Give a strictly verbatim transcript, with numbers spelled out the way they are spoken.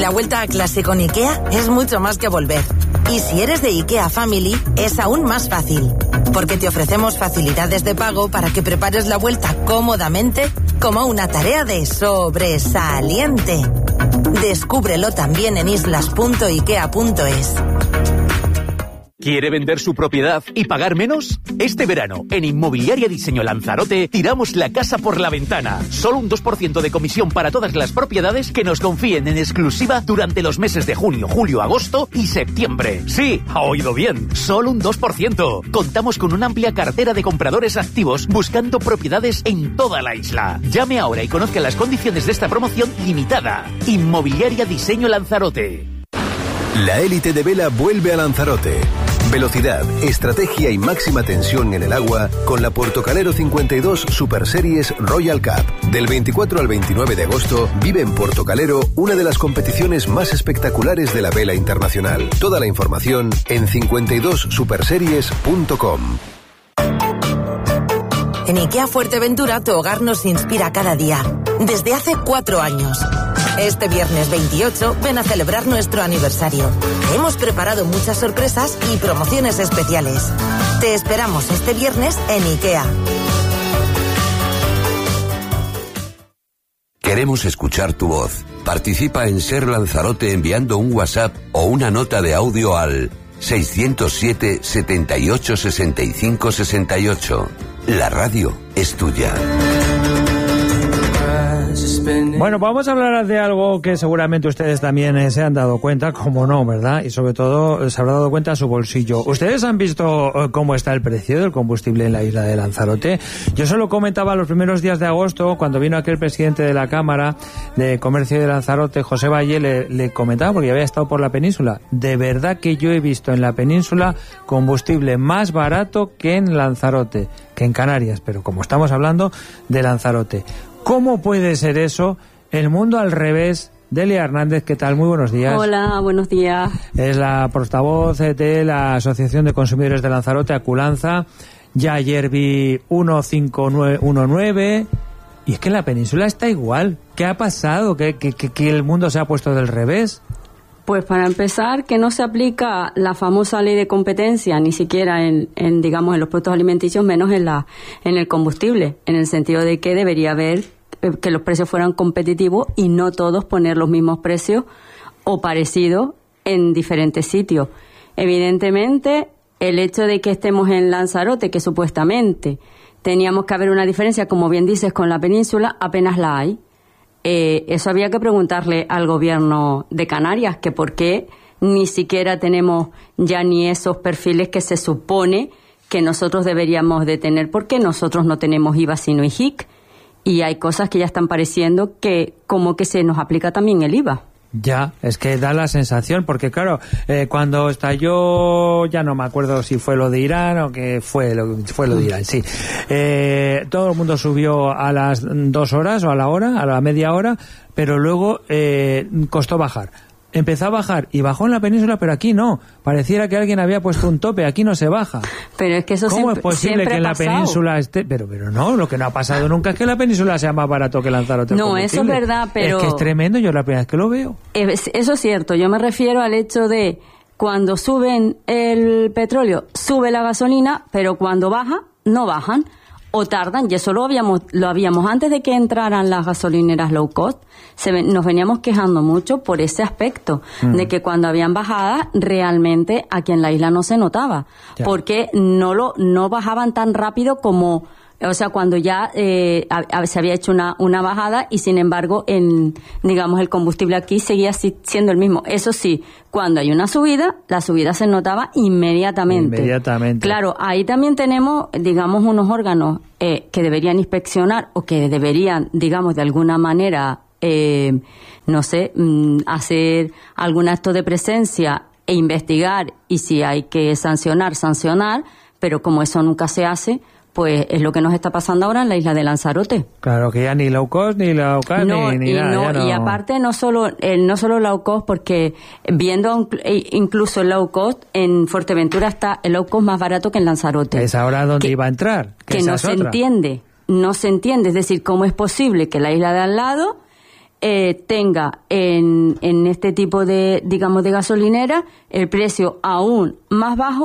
La vuelta a clase con IKEA es mucho más que volver. Y si eres de IKEA Family, es aún más fácil. Porque te ofrecemos facilidades de pago para que prepares la vuelta cómodamente como una tarea de sobresaliente. Descúbrelo también en islas punto ikea punto es. ¿Quiere vender su propiedad y pagar menos? Este verano, en Inmobiliaria Diseño Lanzarote, tiramos la casa por la ventana. Solo un dos por ciento de comisión para todas las propiedades que nos confíen en exclusiva durante los meses de junio, julio, agosto y septiembre. Sí, ha oído bien, solo un dos por ciento. Contamos con una amplia cartera de compradores activos buscando propiedades en toda la isla. Llame ahora y conozca las condiciones de esta promoción limitada. Inmobiliaria Diseño Lanzarote. La élite de vela vuelve a Lanzarote. Velocidad, estrategia y máxima tensión en el agua con la Portocalero cincuenta y dos Super Series Royal Cup. Del veinticuatro al veintinueve de agosto vive en Portocalero una de las competiciones más espectaculares de la vela internacional. Toda la información en cincuenta y dos superseries punto com. En IKEA Fuerteventura tu hogar nos inspira cada día, desde hace cuatro años. Este viernes veintiocho ven a celebrar nuestro aniversario. Hemos preparado muchas sorpresas y promociones especiales. Te esperamos este viernes en IKEA. Queremos escuchar tu voz. Participa en Ser Lanzarote enviando un WhatsApp o una nota de audio al seiscientos siete, setenta y ocho, sesenta y cinco, sesenta y ocho. La radio es tuya. Bueno, vamos a hablar de algo que seguramente ustedes también eh, se han dado cuenta, como no, ¿verdad? Y sobre todo eh, se habrá dado cuenta su bolsillo. ¿Ustedes han visto eh, cómo está el precio del combustible en la isla de Lanzarote? Yo se lo comentaba los primeros días de agosto, cuando vino aquel presidente de la Cámara de Comercio de Lanzarote, José Valle, le, le comentaba, porque había estado por la península. De verdad que yo he visto en la península combustible más barato que en Lanzarote, que en Canarias, pero como estamos hablando de Lanzarote. ¿Cómo puede ser eso? El mundo al revés. Delia Hernández, ¿qué tal? Muy buenos días. Hola, buenos días. Es la portavoz de la Asociación de Consumidores de Lanzarote, Aculanza. Ya ayer vi uno cinco nueve uno nueve y es que en la península está igual. ¿Qué ha pasado? ¿Que, que, que el mundo se ha puesto del revés? Pues para empezar, que no se aplica la famosa ley de competencia, ni siquiera en, en digamos, en los productos alimenticios, menos en la en el combustible, en el sentido de que debería haber que los precios fueran competitivos y no todos poner los mismos precios o parecidos en diferentes sitios. Evidentemente, el hecho de que estemos en Lanzarote, que supuestamente teníamos que haber una diferencia, como bien dices, con la península, apenas la hay. Eh, eso había que preguntarle al gobierno de Canarias, que por qué ni siquiera tenemos ya ni esos perfiles que se supone que nosotros deberíamos de tener, porque nosotros no tenemos I V A sino I J I C. Y hay cosas que ya están pareciendo que como que se nos aplica también el I V A. Ya, es que da la sensación, porque claro, eh, cuando estalló, ya no me acuerdo si fue lo de Irán o que fue lo, fue lo de Irán, sí. Eh, todo el mundo subió a las dos horas o a la hora, a la media hora, pero luego eh, costó bajar. Empezó a bajar y bajó en la península, pero aquí no. Pareciera que alguien había puesto un tope, aquí no se baja. Pero es que eso ¿Cómo siempre, es posible que en la península esté? Pero, pero no, lo que no ha pasado nunca es que la península sea más barato que Lanzarote. No, eso es verdad, pero... Es que es tremendo, yo la primera vez que lo veo. Es, eso es cierto, yo me refiero al hecho de cuando suben el petróleo, sube la gasolina, pero cuando baja, no bajan. O tardan, y eso lo habíamos, lo habíamos antes de que entraran las gasolineras low cost, se ven, nos veníamos quejando mucho por ese aspecto, mm. de que cuando habían bajadas, realmente aquí en la isla no se notaba, ya. porque no lo, no bajaban tan rápido como, o sea, cuando ya eh, a, a, se había hecho una, una bajada y sin embargo, en, digamos, el combustible aquí seguía si, siendo el mismo. Eso sí, cuando hay una subida, la subida se notaba inmediatamente. Inmediatamente. Claro, ahí también tenemos, digamos, unos órganos eh, que deberían inspeccionar o que deberían, digamos, de alguna manera, eh, no sé, mm, hacer algún acto de presencia e investigar, y si hay que sancionar, sancionar, pero como eso nunca se hace, pues es lo que nos está pasando ahora en la isla de Lanzarote. Claro, que ya ni low cost, ni low cost, no, ni, ni y nada. No, no. Y aparte, no solo eh, no solo low cost, porque viendo incluso el low cost, en Fuerteventura está el low cost más barato que en Lanzarote. Es ahora donde que, iba a entrar. Que, que no se entiende, no se entiende. Es decir, ¿cómo es posible que la isla de al lado eh, tenga en, en este tipo de, digamos, de gasolinera el precio aún más bajo